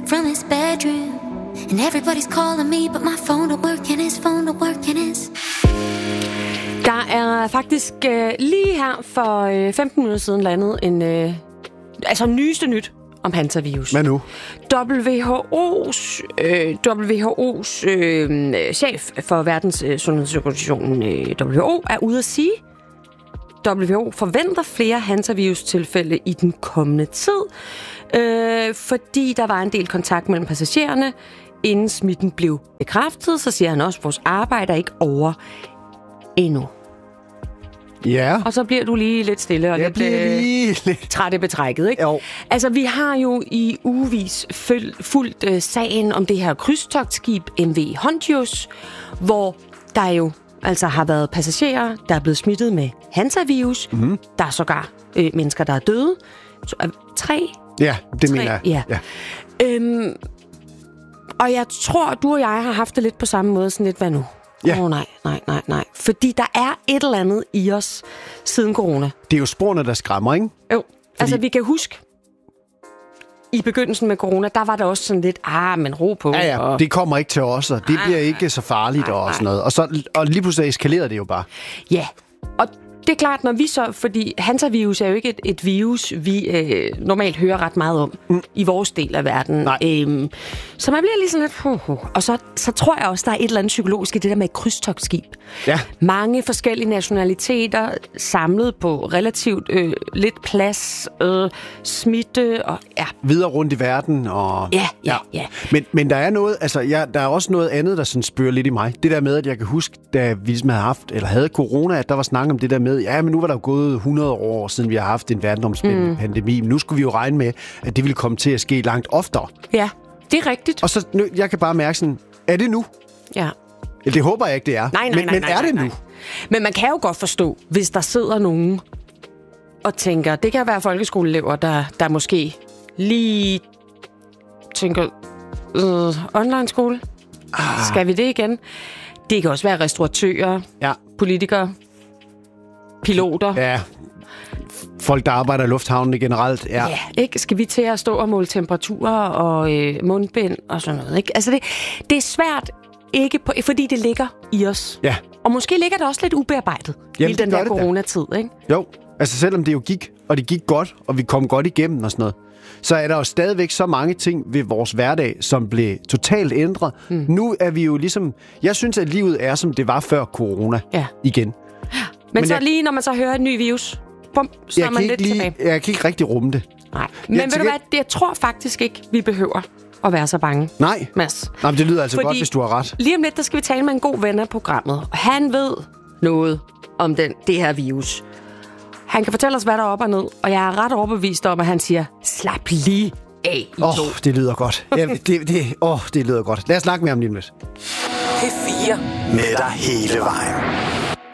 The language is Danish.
from his bedroom. And everybody's calling me, but my phone don't work and his phone don't work and his... Der er faktisk lige her for 15 minutter siden landet en nyeste nyt om hantavirus. Hvad nu? WHO's chef for verdens sundhedsorganisation WHO er ude at sige, WHO forventer flere hantavirus-tilfælde i den kommende tid, fordi der var en del kontakt mellem passagererne, inden smitten blev bekræftet. Så siger han også, at vores arbejde er ikke over endnu. Ja. Og så bliver du lige lidt stille og lidt træt i betrækket, ikke? Jo. Altså, vi har jo i ugevis fulgt sagen om det her krydstogtskib MV Hontius, hvor der jo altså har været passagerer, der er blevet smittet med hantavirus. Mm-hmm. Der er sågar mennesker, der er døde. 3. Ja, det mener jeg. Ja. Og jeg tror, du og jeg har haft det lidt på samme måde, sådan lidt, hvad nu? Ja. Nej. Fordi der er et eller andet i os siden corona. Det er jo sporene, der skræmmer, ikke? Jo, altså vi kan huske, i begyndelsen med corona, der var der også sådan lidt, men ro på. Ja, og... det kommer ikke til os, og det bliver ikke så farligt og sådan noget. Og lige pludselig eskalerer det jo bare. Ja, og det er klart, når vi så, fordi hantavirus er jo ikke et virus, vi normalt hører ret meget om i vores del af verden. Så man bliver lige sådan lidt... Og så tror jeg også, der er et eller andet psykologisk i det der med et krydstogtskib. Ja. Mange forskellige nationaliteter samlet på relativt lidt plads, smitte og... Ja. Videre rundt i verden og... Ja. Men der er noget... Altså, der er også noget andet, der sådan spørger lidt i mig. Det der med, at jeg kan huske, da vi ligesom havde corona, at der var snak om det der med, men nu var der jo gået 100 år, siden vi har haft en verdenomspændende pandemi. Men nu skulle vi jo regne med, at det ville komme til at ske langt oftere. Ja, det er rigtigt. Og så, jeg kan bare mærke sådan, er det nu? Ja. Det håber jeg ikke, det er. Men er det nu? Men man kan jo godt forstå, hvis der sidder nogen og tænker, det kan være folkeskoleelever, der måske lige tænker, online skole? Skal vi det igen? Det kan også være restauratører, politikere, piloter. Ja, folk, der arbejder i lufthavnen generelt. Ja, ikke? Skal vi til at stå og måle temperaturer og mundbind og sådan noget, ikke? Altså, det er svært, ikke fordi det ligger i os. Ja. Og måske ligger det også lidt ubearbejdet i den der coronatid, ikke? Jo, altså selvom det jo gik, og det gik godt, og vi kom godt igennem og sådan noget, så er der jo stadigvæk så mange ting ved vores hverdag, som blev totalt ændret. Nu er vi jo ligesom... Jeg synes, at livet er, som det var før corona igen. Men så lige når man så hører et ny virus, så er man lidt tilbage. Jeg kan ikke rigtig rumme det. Nej. Men ved du hvad, jeg tror faktisk ikke, vi behøver at være så bange. Nej. Mads. Nej, men det lyder altså godt, hvis du har ret. Lige om lidt, der skal vi tale med en god ven af programmet. Og han ved noget om det her virus. Han kan fortælle os, hvad der er op og ned. Og jeg er ret overbevist om, at han siger, slap lige af i to. Det lyder godt. Det lyder godt. Lad os snakke mere om lige lidt. P4 med dig hele vejen.